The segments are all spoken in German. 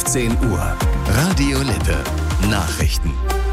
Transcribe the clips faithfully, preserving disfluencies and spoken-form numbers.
fünfzehn Uhr. Radio Lippe. Nachrichten.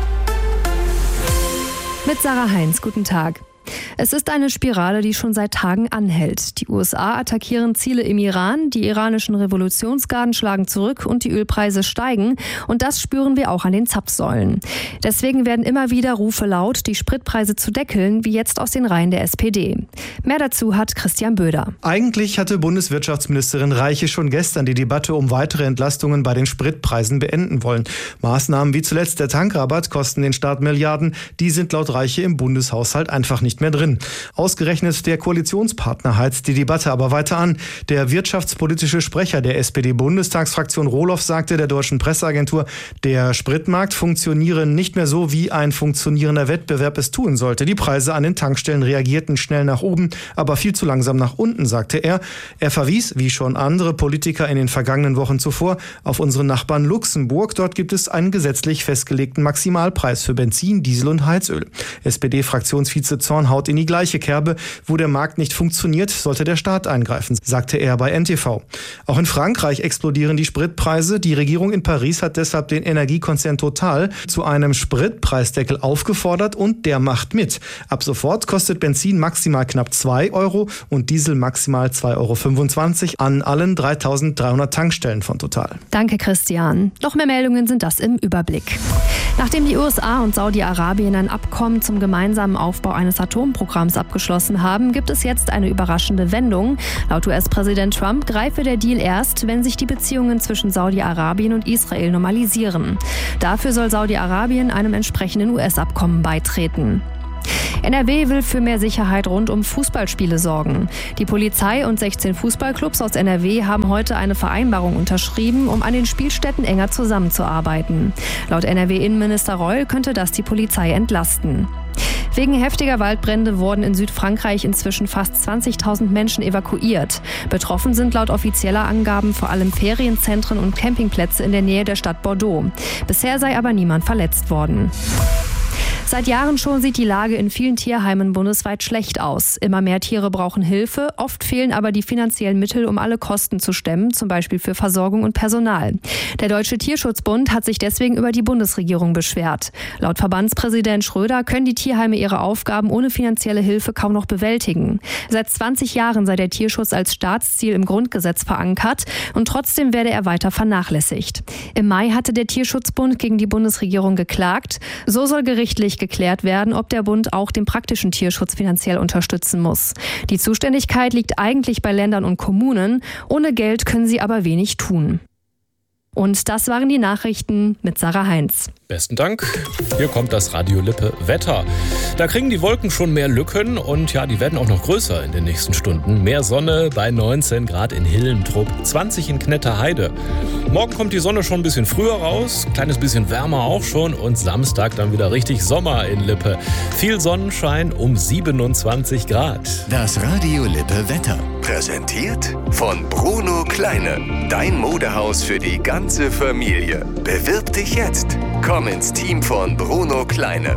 Mit Sarah Heinz, guten Tag. Es ist eine Spirale, die schon seit Tagen anhält. Die U S A attackieren Ziele im Iran, die iranischen Revolutionsgarden schlagen zurück und die Ölpreise steigen. Und das spüren wir auch an den Zapfsäulen. Deswegen werden immer wieder Rufe laut, die Spritpreise zu deckeln, wie jetzt aus den Reihen der S P D. Mehr dazu hat Christian Böder. Eigentlich hatte Bundeswirtschaftsministerin Reiche schon gestern die Debatte um weitere Entlastungen bei den Spritpreisen beenden wollen. Maßnahmen wie zuletzt der Tankrabatt kosten den Staat Milliarden. Die sind laut Reiche im Bundeshaushalt einfach nicht mehr drin. Ausgerechnet der Koalitionspartner heizt die Debatte aber weiter an. Der wirtschaftspolitische Sprecher der S P D-Bundestagsfraktion Rohloff sagte der deutschen Presseagentur, der Spritmarkt funktioniere nicht mehr so, wie ein funktionierender Wettbewerb es tun sollte. Die Preise an den Tankstellen reagierten schnell nach oben, aber viel zu langsam nach unten, sagte er. Er verwies, wie schon andere Politiker in den vergangenen Wochen zuvor, auf unseren Nachbarn Luxemburg. Dort gibt es einen gesetzlich festgelegten Maximalpreis für Benzin, Diesel und Heizöl. S P D-Fraktionsvize Zorn haut in die gleiche Kerbe. Wo der Markt nicht funktioniert, sollte der Staat eingreifen, sagte er bei N T V. Auch in Frankreich explodieren die Spritpreise. Die Regierung in Paris hat deshalb den Energiekonzern Total zu einem Spritpreisdeckel aufgefordert und der macht mit. Ab sofort kostet Benzin maximal knapp zwei Euro und Diesel maximal zwei Euro fünfundzwanzig an allen dreitausenddreihundert Tankstellen von Total. Danke, Christian. Noch mehr Meldungen sind das im Überblick. Nachdem die U S A und Saudi-Arabien ein Abkommen zum gemeinsamen Aufbau eines Atomprogramms abgeschlossen haben, gibt es jetzt eine überraschende Wendung. Laut U S-Präsident Trump greife der Deal erst, wenn sich die Beziehungen zwischen Saudi-Arabien und Israel normalisieren. Dafür soll Saudi-Arabien einem entsprechenden U S-Abkommen beitreten. N R W will für mehr Sicherheit rund um Fußballspiele sorgen. Die Polizei und sechzehn Fußballclubs aus N R W haben heute eine Vereinbarung unterschrieben, um an den Spielstätten enger zusammenzuarbeiten. Laut N R W-Innenminister Reul könnte das die Polizei entlasten. Wegen heftiger Waldbrände wurden in Südfrankreich inzwischen fast zwanzigtausend Menschen evakuiert. Betroffen sind laut offizieller Angaben vor allem Ferienzentren und Campingplätze in der Nähe der Stadt Bordeaux. Bisher sei aber niemand verletzt worden. Seit Jahren schon sieht die Lage in vielen Tierheimen bundesweit schlecht aus. Immer mehr Tiere brauchen Hilfe, oft fehlen aber die finanziellen Mittel, um alle Kosten zu stemmen, zum Beispiel für Versorgung und Personal. Der Deutsche Tierschutzbund hat sich deswegen über die Bundesregierung beschwert. Laut Verbandspräsident Schröder können die Tierheime ihre Aufgaben ohne finanzielle Hilfe kaum noch bewältigen. Seit zwanzig Jahren sei der Tierschutz als Staatsziel im Grundgesetz verankert und trotzdem werde er weiter vernachlässigt. Im Mai hatte der Tierschutzbund gegen die Bundesregierung geklagt. So soll gerichtlich geklärt werden, ob der Bund auch den praktischen Tierschutz finanziell unterstützen muss. Die Zuständigkeit liegt eigentlich bei Ländern und Kommunen. Ohne Geld können sie aber wenig tun. Und das waren die Nachrichten mit Sarah Heinz. Besten Dank. Hier kommt das Radio Lippe Wetter. Da kriegen die Wolken schon mehr Lücken und ja, die werden auch noch größer in den nächsten Stunden. Mehr Sonne bei neunzehn Grad in Hillentrupp, zwanzig in Knetterheide. Morgen kommt die Sonne schon ein bisschen früher raus, kleines bisschen wärmer auch schon und Samstag dann wieder richtig Sommer in Lippe. Viel Sonnenschein um siebenundzwanzig Grad. Das Radio Lippe Wetter. Präsentiert von Bruno Kleine. Dein Modehaus für die ganze Familie. Bewirb dich jetzt. Komm ins Team von Bruno Kleine.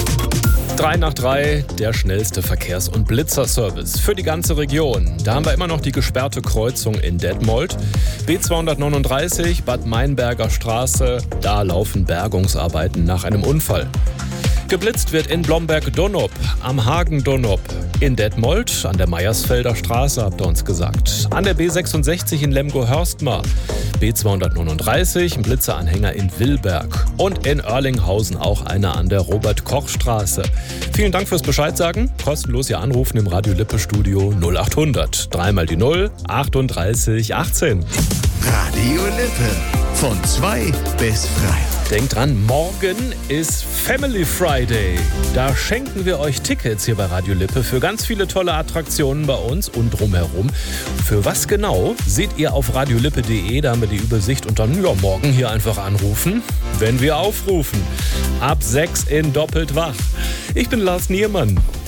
drei nach drei, der schnellste Verkehrs- und Blitzerservice für die ganze Region. Da haben wir immer noch die gesperrte Kreuzung in Detmold. B zweihundertneununddreißig, Bad Meinberger Straße. Da laufen Bergungsarbeiten nach einem Unfall. Geblitzt wird in Blomberg-Donop, am Hagen-Donop, in Detmold, an der Meiersfelder Straße, habt ihr uns gesagt. An der B sechsundsechzig in Lemgo-Hörstmar, B zweihundertneununddreißig, ein Blitzeranhänger in Willberg und in Oerlinghausen auch einer an der Robert-Koch-Straße. Vielen Dank fürs Bescheid sagen. Kostenlos ihr anrufen im Radio Lippe Studio null achthundert. Dreimal die null, achtunddreißig achtzehn. Radio Lippe. Von zwei bis frei. Denkt dran, morgen ist Family Friday. Da schenken wir euch Tickets hier bei Radio Lippe für ganz viele tolle Attraktionen bei uns und drumherum. Für was genau, seht ihr auf radiolippe punkt de. Da haben wir die Übersicht und dann ja, morgen hier einfach anrufen, wenn wir aufrufen. Ab sechs in Doppelt wach. Ich bin Lars Niermann.